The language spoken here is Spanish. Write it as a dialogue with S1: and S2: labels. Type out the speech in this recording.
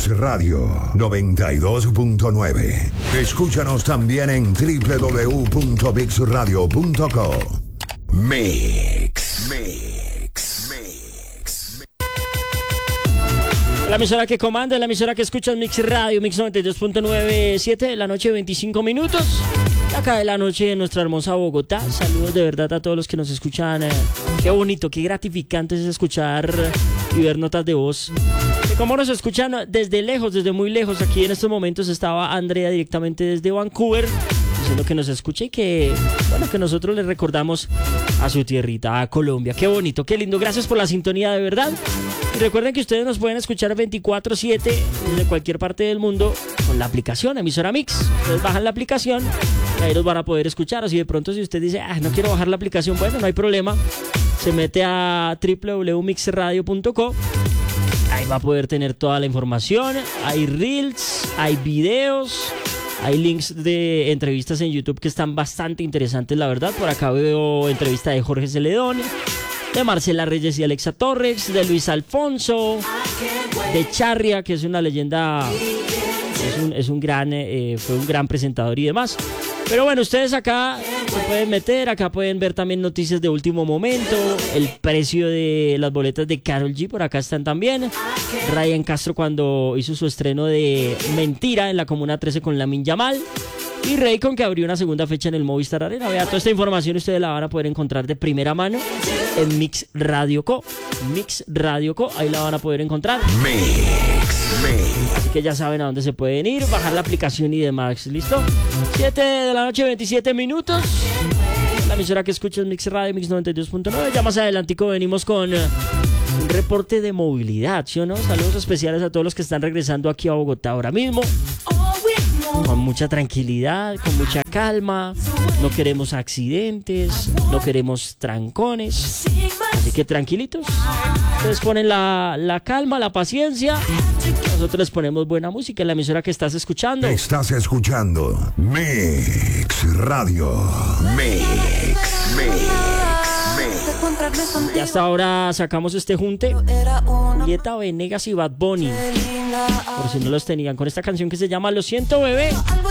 S1: Mix Radio 92.9. Escúchanos también en www.mixradio.co. Mix.
S2: La emisora que comanda, la emisora que escuchas, Mix Radio, Mix 92.97 de la noche, 25 minutos. Acá de la noche en nuestra hermosa Bogotá. Saludos de verdad a todos los que nos escuchan. Qué bonito, qué gratificante es escuchar y ver notas de voz. Y como nos escuchan desde lejos, desde muy lejos. Aquí en estos momentos estaba Andrea directamente desde Vancouver, diciendo que nos escuche y que, bueno, que nosotros le recordamos a su tierrita, a Colombia. Qué bonito, qué lindo. Gracias por la sintonía, de verdad. Y recuerden que ustedes nos pueden escuchar 24/7 desde cualquier parte del mundo con la aplicación Emisora Mix. Ustedes bajan la aplicación y ahí los van a poder escuchar. O si de pronto si usted dice, no quiero bajar la aplicación, bueno, no hay problema. Se mete a www.mixradio.co. Ahí va a poder tener toda la información. Hay reels, hay videos, hay links de entrevistas en YouTube que están bastante interesantes, la verdad. Por acá veo entrevista de Jorge Celedón, de Marcela Reyes y Alexa Torres, de Luis Alfonso, de Charria, que es una leyenda, fue un gran presentador y demás. Pero bueno, ustedes acá se pueden meter, acá pueden ver también noticias de último momento, el precio de las boletas de Karol G, por acá están también. Ryan Castro cuando hizo su estreno de Mentira en la Comuna 13 con Lamine Yamal. Y Raycon, que abrió una segunda fecha en el Movistar Arena. Vea, toda esta información ustedes la van a poder encontrar de primera mano en Mix Radio Co. Mix Radio Co, ahí la van a poder encontrar. Así que ya saben a dónde se pueden ir, bajar la aplicación y demás. ¿Listo? 7 de la noche, 27 minutos. La emisora que escuchas, Mix Radio, Mix 92.9. Ya más adelantico venimos con un reporte de movilidad, ¿sí o no? Saludos especiales a todos los que están regresando aquí a Bogotá ahora mismo. Con mucha tranquilidad, con mucha calma. No queremos accidentes, no queremos trancones. Así que tranquilitos. Ustedes ponen la calma, la paciencia. Nosotros les ponemos buena música en la emisora que estás escuchando.
S1: Estás escuchando Mix Radio. Mix.
S2: Y hasta ahora sacamos este junte. Julieta Venegas y Bad Bunny, por si no los tenían, con esta canción que se llama Lo Siento Bebé.